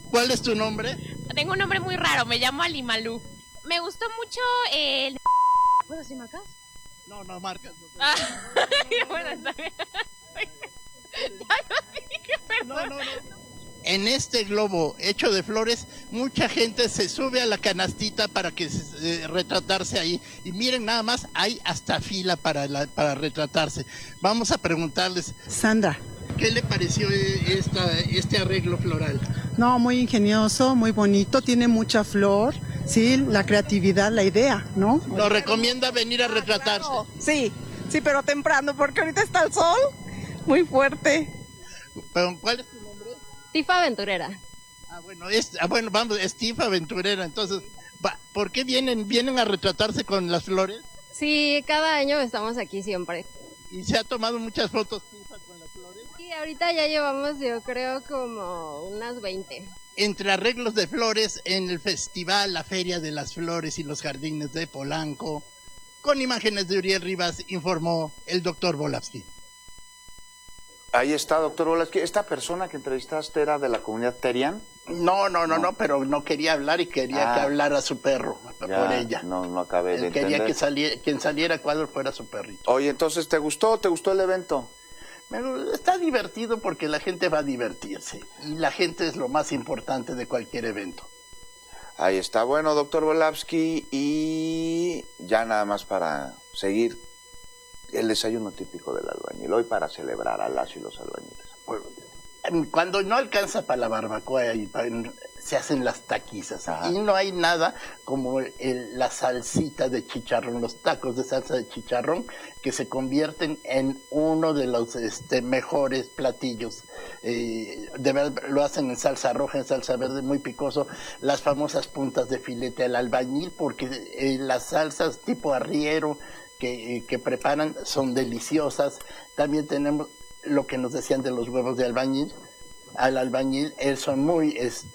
¿Cuál es tu nombre? Tengo un nombre muy raro, me llamo Alimalú. Me gustó mucho el... ¿Puedo decir marcas? No, no marcas. Ah, bueno, está bien. Ya lo dije, perdón. No. En este globo hecho de flores, mucha gente se sube a la canastita para que retratarse ahí. Y miren, nada más, hay hasta fila para retratarse. Vamos a preguntarles, Sandra. ¿qué le pareció este arreglo floral? No, muy ingenioso, muy bonito, tiene mucha flor, sí, la creatividad, la idea, ¿no? ¿Lo recomienda venir a retratarse? Claro. Sí, pero temprano, porque ahorita está el sol muy fuerte. ¿Pero cuál es tu nombre? Tifa Aventurera. Bueno, vamos, Estifa Aventurera. Entonces, ¿por qué vienen a retratarse con las flores? Sí, cada año estamos aquí siempre. ¿Y se ha tomado muchas fotos, Tifa, con las flores? Y ahorita ya llevamos, yo creo, como unas 20. Entre arreglos de flores en el festival, la Feria de las Flores y los Jardines de Polanco, con imágenes de Uriel Rivas, informó el doctor Volavsky. Ahí está, doctor Volavsky. ¿Esta persona que entrevistaste era de la comunidad Terian? No, pero no quería hablar y quería que hablara su perro por ella. No acabé de entender. Quería que quien saliera a cuadro fuera su perrito. Oye, entonces, ¿te gustó el evento? Está divertido porque la gente va a divertirse. Y la gente es lo más importante de cualquier evento. Ahí está. Bueno, doctor Volavsky, y ya nada más para seguir, el desayuno típico del albañil, hoy para celebrar a las y los albañiles. Bueno, cuando no alcanza para la barbacoa, se hacen las taquizas. Ajá. Y no hay nada como la salsita de chicharrón, los tacos de salsa de chicharrón, que se convierten en uno de los mejores platillos. De verdad, lo hacen en salsa roja, en salsa verde, muy picoso. Las famosas puntas de filete al albañil, porque las salsas tipo arriero que preparan son deliciosas. También tenemos lo que nos decían de los huevos de albañil. Al albañil, son muy...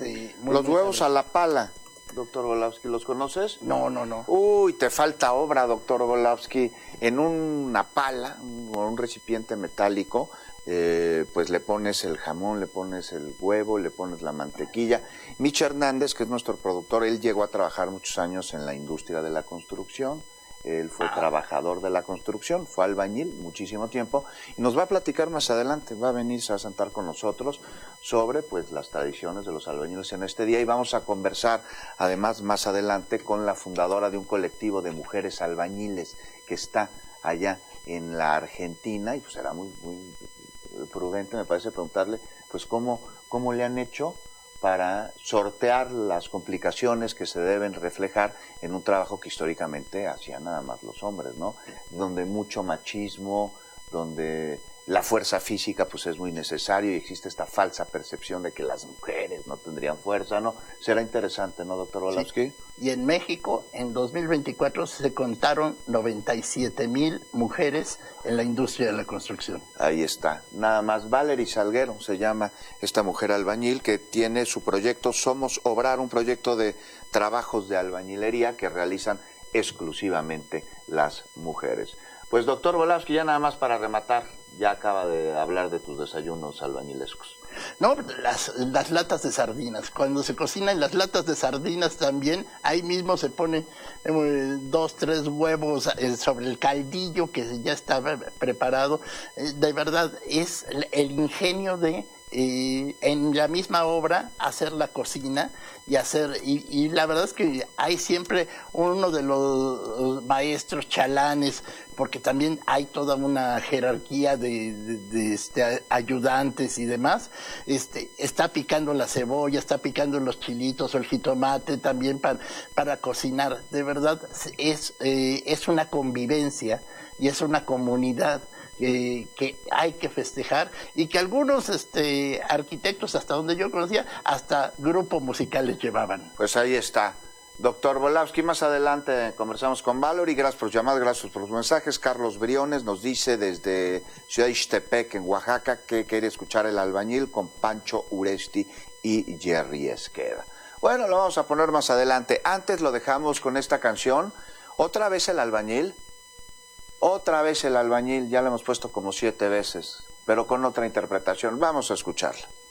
los huevos a la pala, doctor Volavsky, ¿los conoces? No. Uy, te falta obra, doctor Volavsky. En una pala, un recipiente metálico, pues le pones el jamón, le pones el huevo, le pones la mantequilla. Micha Hernández, que es nuestro productor, él llegó a trabajar muchos años en la industria de la construcción. Él fue trabajador de la construcción, fue albañil muchísimo tiempo, y nos va a platicar más adelante, va a venir, se va a sentar con nosotros sobre pues las tradiciones de los albañiles en este día, y vamos a conversar además más adelante con la fundadora de un colectivo de mujeres albañiles que está allá en la Argentina, y pues será muy prudente, me parece, preguntarle pues cómo le han hecho para sortear las complicaciones que se deben reflejar en un trabajo que históricamente hacían nada más los hombres, ¿no? Donde mucho machismo, donde la fuerza física pues es muy necesario y existe esta falsa percepción de que las mujeres no tendrían fuerza, ¿no? Será interesante, ¿no, doctor Volavsky? Sí. Y en México, en 2024, se contaron 97,000 mujeres en la industria de la construcción. Ahí está. Nada más. Valerie Salguero se llama esta mujer albañil que tiene su proyecto Somos Obrar, un proyecto de trabajos de albañilería que realizan exclusivamente las mujeres. Pues, doctor Volavsky, ya nada más para rematar, ya acaba de hablar de tus desayunos albañilescos. No, las latas de sardinas. Cuando se cocinan las latas de sardinas también, ahí mismo se pone 2, 3 huevos sobre el caldillo que ya está preparado. De verdad, es el ingenio de en la misma obra hacer la cocina y la verdad es que hay siempre uno de los maestros chalanes, porque también hay toda una jerarquía de ayudantes y demás. Está picando la cebolla, está picando los chilitos o el jitomate también para cocinar. De verdad es una convivencia y es una comunidad que hay que festejar, y que algunos arquitectos, hasta donde yo conocía, hasta grupos musicales llevaban. Pues ahí está. Doctor Volavsky, más adelante conversamos con Valerie. Gracias por llamar, gracias por los mensajes. Carlos Briones nos dice desde Ciudad Ixtepec, en Oaxaca, que quiere escuchar El Albañil con Pancho Uresti y Jerry Esqueda. Bueno, lo vamos a poner más adelante. Antes lo dejamos con esta canción. Otra vez El Albañil. Otra vez El Albañil, ya la hemos puesto como 7 veces, pero con otra interpretación. Vamos a escucharla.